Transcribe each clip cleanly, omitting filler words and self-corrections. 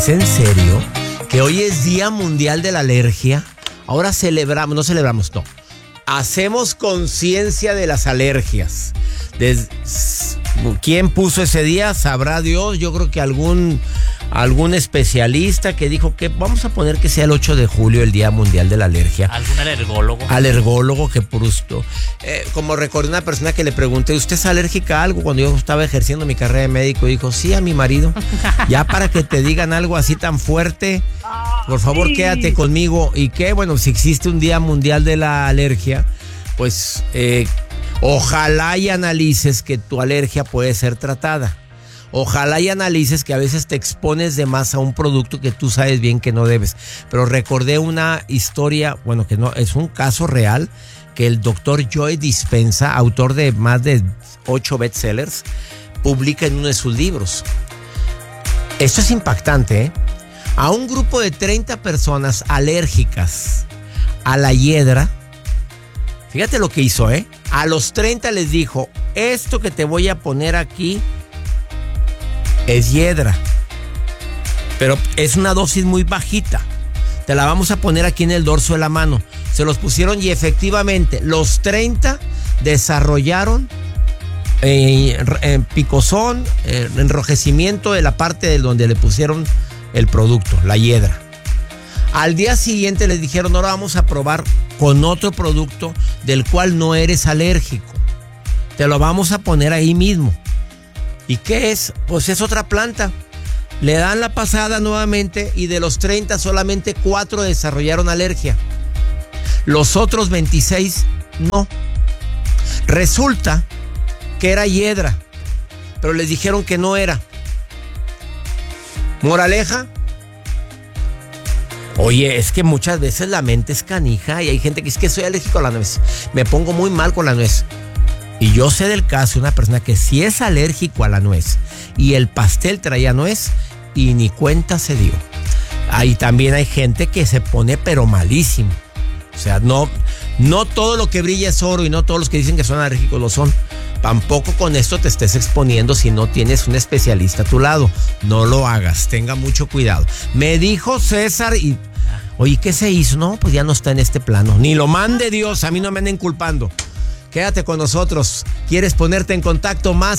¿Es en serio que hoy es Día Mundial de la Alergia? Ahora no. Hacemos conciencia de las alergias. ¿Quién puso ese día? Sabrá Dios. Yo creo que algún especialista que dijo que vamos a poner que sea el 8 de julio, el Día Mundial de la Alergia. ¿Algún alergólogo? Alergólogo que purusto. Como recordé una persona que le pregunté, ¿usted es alérgica a algo? Cuando yo estaba ejerciendo mi carrera de médico, dijo, sí, a mi marido. Ya para que te digan algo así tan fuerte, por favor, sí, quédate conmigo. Y que, bueno, si existe un Día Mundial de la Alergia, pues ojalá y analices que tu alergia puede ser tratada. Ojalá y analices que a veces te expones de más a un producto que tú sabes bien que no debes. Pero recordé una historia, bueno, que no, es un caso real, que el doctor Joe Dispenza, autor de más de 8 bestsellers, publica en uno de sus libros. Esto es impactante, ¿eh? A un grupo de 30 personas alérgicas a la hiedra, fíjate lo que hizo, ¿eh? A los 30 les dijo, esto que te voy a poner aquí es hiedra, pero es una dosis muy bajita. Te la vamos a poner aquí en el dorso de la mano. Se los pusieron y efectivamente los 30 desarrollaron picozón, enrojecimiento de la parte de donde le pusieron el producto, la hiedra. Al día siguiente les dijeron, ahora vamos a probar con otro producto del cual no eres alérgico. Te lo vamos a poner ahí mismo. ¿Y qué es? Pues es otra planta. Le dan la pasada nuevamente y de los 30 solamente 4 desarrollaron alergia. Los otros 26 no. Resulta que era hiedra, pero les dijeron que no era. Moraleja. Oye, es que muchas veces la mente es canija y hay gente que dice que soy alérgico a la nuez. Me pongo muy mal con la nuez. Y yo sé del caso de una persona que sí es alérgico a la nuez y el pastel traía nuez y ni cuenta se dio. Ahí también hay gente que se pone pero malísimo. O sea, no todo lo que brilla es oro y no todos los que dicen que son alérgicos lo son. Tampoco con esto te estés exponiendo si no tienes un especialista a tu lado. No lo hagas, tenga mucho cuidado. Me dijo César y... Oye, ¿qué se hizo? No, pues ya no está en este plano. Ni lo mande Dios, a mí no me anden culpando. Quédate con nosotros. ¿Quieres ponerte en contacto? Más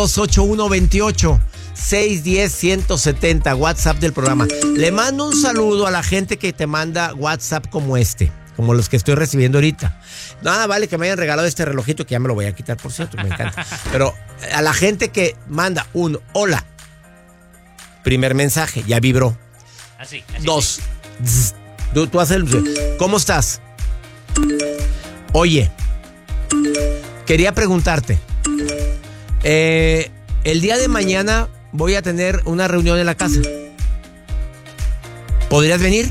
528128-610-170, WhatsApp del programa. Le mando un saludo a la gente que te manda WhatsApp como este, como los que estoy recibiendo ahorita. Nada vale que me hayan regalado este relojito que ya me lo voy a quitar, por cierto, me encanta. Pero a la gente que manda un hola, primer mensaje, ya vibró. Así. 2, tú haces el... ¿Cómo estás? Oye, quería preguntarte, el día de mañana voy a tener una reunión en la casa. ¿Podrías venir?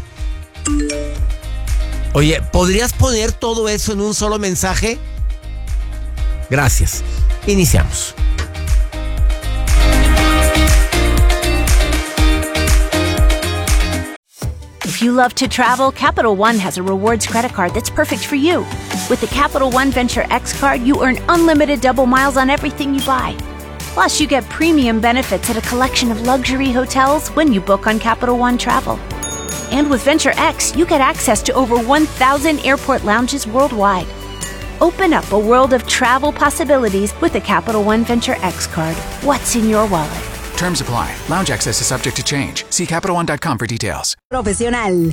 Oye, ¿podrías poner todo eso en un solo mensaje? Gracias. Iniciamos. If you love to travel, Capital One has a rewards credit card that's perfect for you. With the Capital One Venture X card, you earn unlimited double miles on everything you buy. Plus, you get premium benefits at a collection of luxury hotels when you book on Capital One Travel. And with Venture X, you get access to over 1,000 airport lounges worldwide. Open up a world of travel possibilities with the Capital One Venture X card. What's in your wallet? Terms apply. Lounge access is subject to change. See CapitalOne.com for details. Profesional.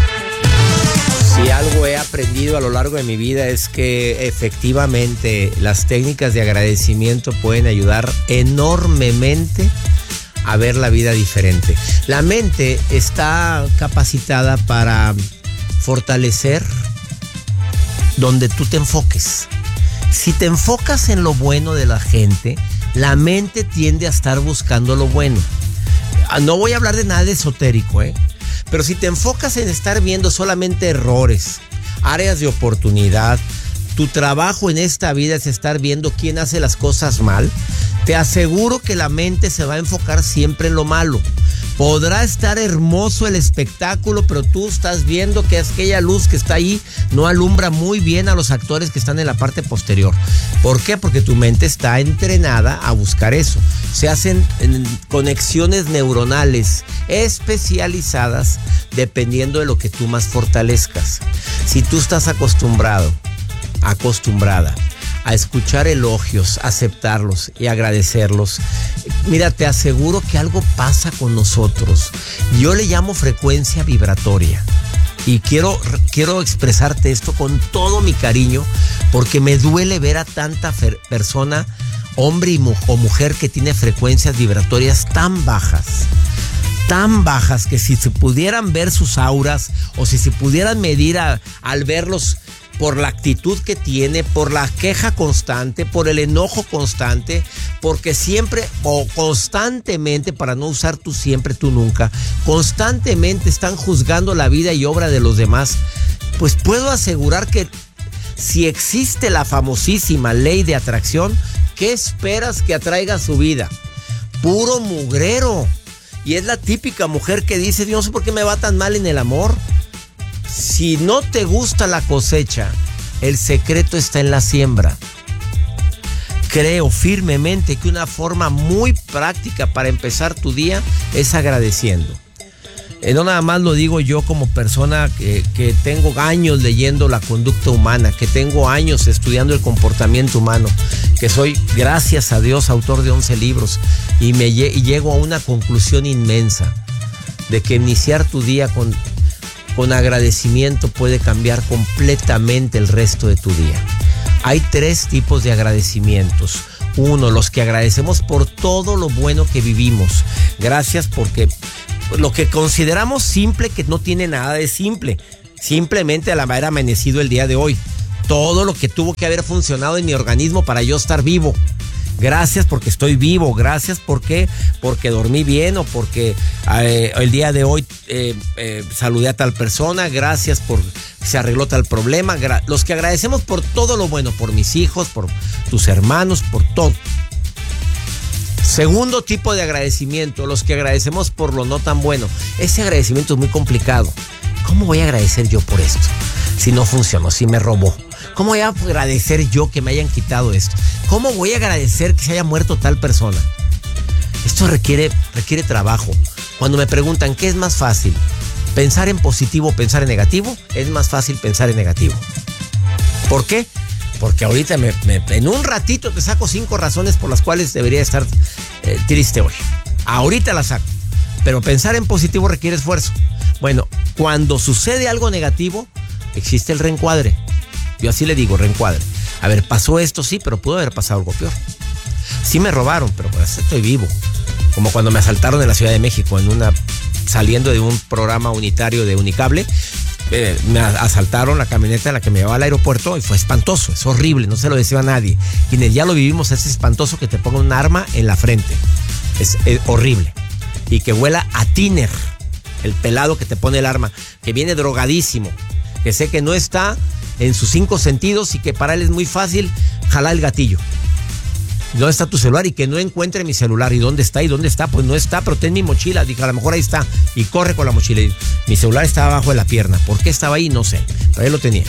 Si algo he aprendido a lo largo de mi vida es que efectivamente las técnicas de agradecimiento pueden ayudar enormemente a ver la vida diferente. La mente está capacitada para fortalecer donde tú te enfoques. Si te enfocas en lo bueno de la gente, la mente tiende a estar buscando lo bueno. No voy a hablar de nada de esotérico, pero si te enfocas en estar viendo solamente errores, áreas de oportunidad, tu trabajo en esta vida es estar viendo quién hace las cosas mal, te aseguro que la mente se va a enfocar siempre en lo malo. Podrá estar hermoso el espectáculo, pero tú estás viendo que aquella luz que está ahí no alumbra muy bien a los actores que están en la parte posterior. ¿Por qué? Porque tu mente está entrenada a buscar eso. Se hacen conexiones neuronales especializadas dependiendo de lo que tú más fortalezcas. Si tú estás acostumbrada a escuchar elogios, aceptarlos y agradecerlos, mira, te aseguro que algo pasa con nosotros. Yo le llamo frecuencia vibratoria. Y quiero expresarte esto con todo mi cariño, porque me duele ver a tanta persona, hombre o mujer, que tiene frecuencias vibratorias tan bajas que si se pudieran ver sus auras o si se pudieran medir al verlos por la actitud que tiene, por la queja constante, por el enojo constante, porque siempre o constantemente, para no usar tú siempre, tú nunca, constantemente están juzgando la vida y obra de los demás, pues puedo asegurar que si existe la famosísima ley de atracción, ¿qué esperas que atraiga su vida? Puro mugrero. Y es la típica mujer que dice, yo no sé por qué me va tan mal en el amor. Si no te gusta la cosecha, el secreto está en la siembra. Creo firmemente que una forma muy práctica para empezar tu día es agradeciendo. No nada más lo digo yo como persona que tengo años leyendo la conducta humana, que tengo años estudiando el comportamiento humano, que soy, gracias a Dios, autor de 11 libros y llego a una conclusión inmensa de que iniciar tu día con agradecimiento puede cambiar completamente el resto de tu día. Hay 3 tipos de agradecimientos. 1, los que agradecemos por todo lo bueno que vivimos. Gracias porque lo que consideramos simple, que no tiene nada de simple. Simplemente al haber amanecido el día de hoy. Todo lo que tuvo que haber funcionado en mi organismo para yo estar vivo. Gracias porque estoy vivo. Gracias porque dormí bien o porque el día de hoy saludé a tal persona. Gracias por se arregló tal problema. Los que agradecemos por todo lo bueno, por mis hijos, por tus hermanos, por todo. Segundo tipo de agradecimiento, los que agradecemos por lo no tan bueno. Ese agradecimiento es muy complicado. ¿Cómo voy a agradecer yo por esto? Si no funcionó, si me robó. ¿Cómo voy a agradecer yo que me hayan quitado esto? ¿Cómo voy a agradecer que se haya muerto tal persona? Esto requiere trabajo. Cuando me preguntan ¿qué es más fácil? ¿Pensar en positivo o pensar en negativo? Es más fácil pensar en negativo. ¿Por qué? Porque ahorita en un ratito te saco 5 razones por las cuales debería estar triste hoy. Ahorita las saco. Pero pensar en positivo requiere esfuerzo. Bueno, cuando sucede algo negativo, existe el reencuadre. Yo así le digo, reencuadre. A ver, pasó esto, sí, pero pudo haber pasado algo peor. Sí me robaron, pero por eso estoy vivo. Como cuando me asaltaron en la Ciudad de México, saliendo de un programa unitario de Unicable. Me asaltaron la camioneta en la que me llevaba al aeropuerto y fue espantoso, es horrible, no se lo deseo a nadie. Quienes ya lo vivimos, es espantoso que te pongan un arma en la frente. Es horrible. Y que huela a tiner, el pelado que te pone el arma, que viene drogadísimo, que sé que no está en sus 5 sentidos y que para él es muy fácil jalar el gatillo. ¿Dónde está tu celular? Y que no encuentre mi celular. ¿Y dónde está? ¿Y dónde está? Pues no está, pero ten mi mochila. Dije, a lo mejor ahí está. Y corre con la mochila. Y mi celular estaba abajo de la pierna. ¿Por qué estaba ahí? No sé. Pero ahí lo tenía.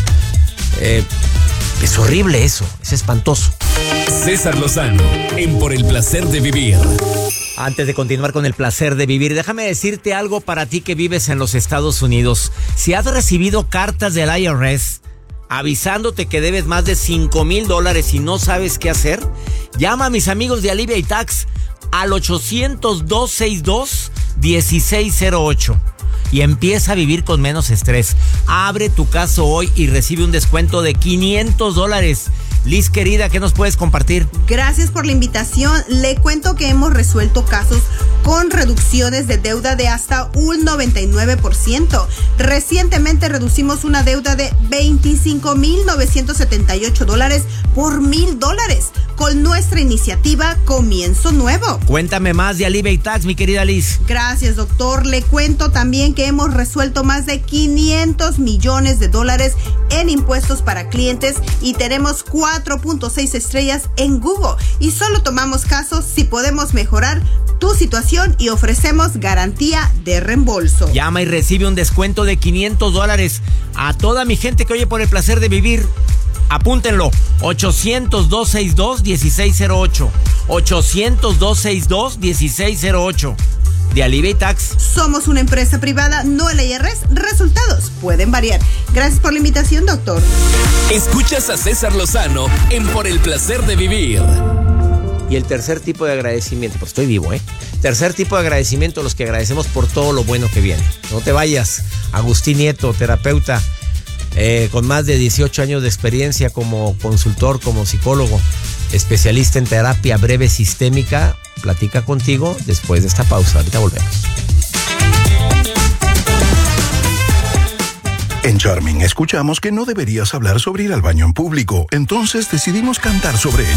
Es horrible eso. Es espantoso. César Lozano, en Por el Placer de Vivir. Antes de continuar con el placer de vivir, déjame decirte algo para ti que vives en los Estados Unidos. Si has recibido cartas del IRS avisándote que debes más de $5,000 y no sabes qué hacer, llama a mis amigos de Alivia y Tax al 800-262-1608 y empieza a vivir con menos estrés. Abre tu caso hoy y recibe un descuento de $500. Liz, querida, ¿qué nos puedes compartir? Gracias por la invitación. Le cuento que hemos resuelto casos con reducciones de deuda de hasta un 99%. Recientemente reducimos una deuda de $25,978 por $1,000 con nuestra iniciativa Comienzo Nuevo. Cuéntame más de Alivia y Tax, mi querida Liz. Gracias, doctor. Le cuento también que hemos resuelto más de $500 millones en impuestos para clientes y tenemos 4.6 estrellas en Google. Y solo tomamos casos si podemos mejorar tu situación y ofrecemos garantía de reembolso. Llama y recibe un descuento de $500 a toda mi gente que oye por el placer de vivir. Apúntenlo, 800-262-1608. 800-262-1608. De Alivia y Tax. Somos una empresa privada, no el IRS. Resultados pueden variar. Gracias por la invitación, doctor. Escuchas a César Lozano en Por el Placer de Vivir. Y el tercer tipo de agradecimiento, pues estoy vivo, Tercer tipo de agradecimiento, los que agradecemos por todo lo bueno que viene. No te vayas. Agustín Nieto, terapeuta, con más de 18 años de experiencia como consultor, como psicólogo, especialista en terapia breve sistémica, platica contigo después de esta pausa. Ahorita volvemos. En Charming escuchamos que no deberías hablar sobre ir al baño en público, entonces decidimos cantar sobre ello.